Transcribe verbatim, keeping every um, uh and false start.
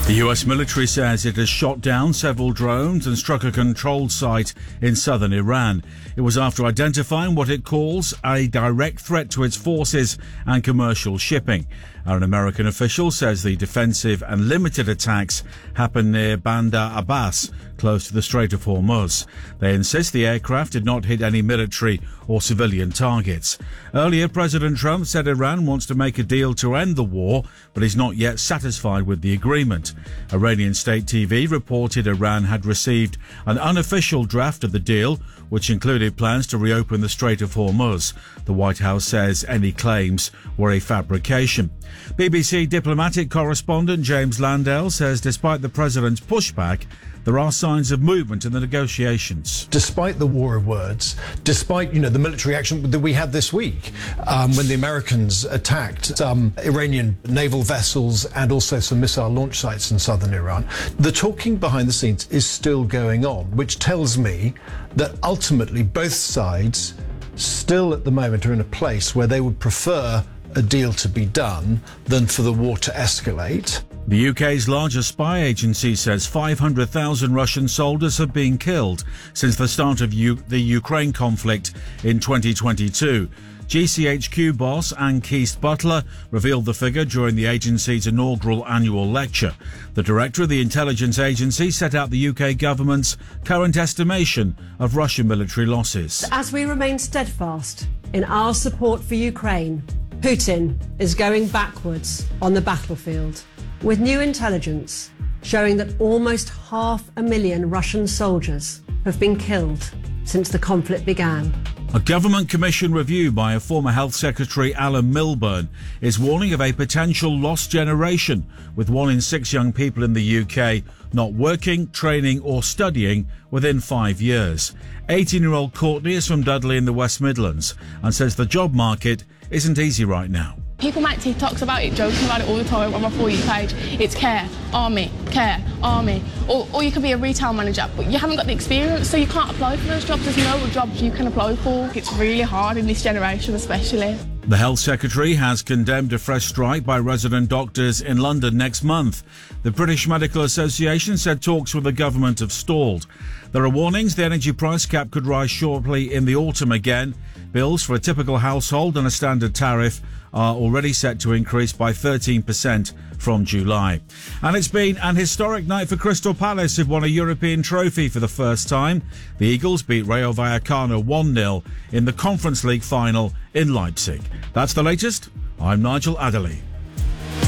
The U S military says it has shot down several drones and struck a controlled site in southern Iran. It was after identifying what it calls a direct threat to its forces and commercial shipping. An American official says the defensive and limited attacks happened near Bandar Abbas, close to the Strait of Hormuz. They insist the aircraft did not hit any military or civilian targets. Earlier, President Trump said Iran wants to make a deal to end the war, but is not yet satisfied with the agreement. Iranian state T V reported Iran had received an unofficial draft of the deal, which included plans to reopen the Strait of Hormuz. The White House says any claims were a fabrication. B B C diplomatic correspondent James Landale says despite the president's pushback, there are signs of movement in the negotiations. Despite the war of words, despite, you know, the military action that we had this week, um, when the Americans attacked um, Iranian naval vessels and also some missile launch sites in southern Iran, the talking behind the scenes is still going on, which tells me that ultimately both sides still at the moment are in a place where they would prefer a deal to be done than for the war to escalate. The U K's largest spy agency says five hundred thousand Russian soldiers have been killed since the start of U- the Ukraine conflict in twenty twenty-two. G C H Q boss Ann Keast Butler revealed the figure during the agency's inaugural annual lecture. The director of the intelligence agency set out the U K government's current estimation of Russian military losses. As we remain steadfast in our support for Ukraine, Putin is going backwards on the battlefield, with new intelligence showing that almost half a million Russian soldiers have been killed since the conflict began. A government commission review by a former Health Secretary, Alan Milburn, is warning of a potential lost generation, with one in six young people in the U K not working, training or studying within five years. eighteen-year-old Courtney is from Dudley in the West Midlands and says the job market isn't easy right now. People make TikToks about it, joking about it all the time on my For You page. It's care, army, care, army. Or, or you could be a retail manager, but you haven't got the experience, so you can't apply for those jobs. There's no jobs you can apply for. It's really hard in this generation especially. The Health Secretary has condemned a fresh strike by resident doctors in London next month. The British Medical Association said talks with the government have stalled. There are warnings the energy price cap could rise shortly in the autumn again. Bills for a typical household and a standard tariff are already set to increase by thirteen percent from July. And it's been an historic night for Crystal Palace, who've won a European trophy for the first time. The Eagles beat Rayo Vallecano one nil in the Conference League final in Leipzig. That's the latest. I'm Nigel Adderley.